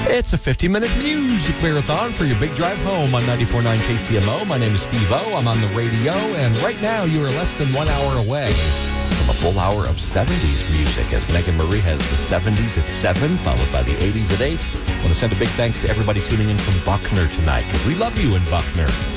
It's a 50-minute music marathon for your big drive home on 94.9 KCMO. My name is Steve-O. I'm on the radio, and right now you are less than 1 hour away from a full hour of 70s music, as Megan Marie has the 70s at 7, followed by the 80s at 8. I want to send a big thanks to everybody tuning in from Buckner tonight, because we love you in Buckner.